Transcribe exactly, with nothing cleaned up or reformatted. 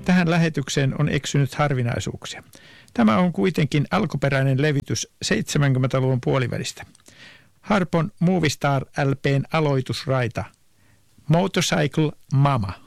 tähän lähetykseen on eksynyt harvinaisuuksia. Tämä on kuitenkin alkuperäinen levitys seitsemänkymmentäluvun puolivälistä. Harpon Movistar L P:n aloitusraita Motorcycle Mama.